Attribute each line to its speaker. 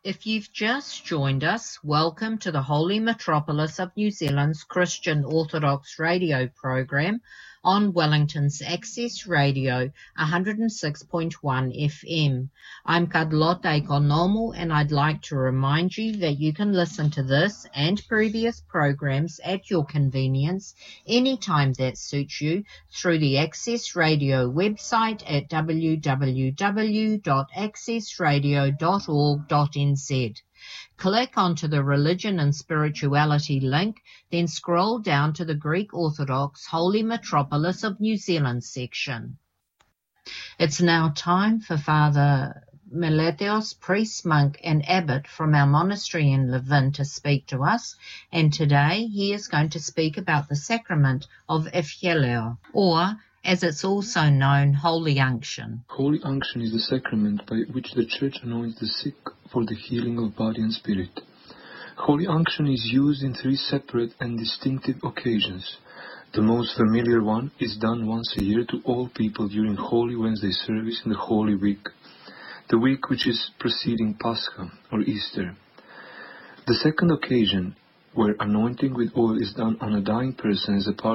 Speaker 1: If you've just joined us, welcome to the Holy Metropolis of New Zealand's Christian Orthodox radio program on Wellington's Access Radio 106.1 FM. I'm Carlotta Economo, and I'd like to remind you that you can listen to this and previous programs at your convenience anytime that suits you through the Access Radio website at www.accessradio.org.nz. Click onto the Religion and Spirituality link, then scroll down to the Greek Orthodox Holy Metropolis of New Zealand section. It's now time for Father Meletios, priest, monk and abbot from our monastery in Levin, to speak to us, and today he is going to speak about the sacrament of Ephileo, or as it's also known, Holy Unction.
Speaker 2: Holy Unction is the sacrament by which the Church anoints the sick for the healing of body and spirit. Holy Unction is used in three separate and distinctive occasions. The most familiar one is done once a year to all people during Holy Wednesday service in the Holy Week, the week which is preceding Pascha or Easter. The second occasion, where anointing with oil is done on a dying person, is a part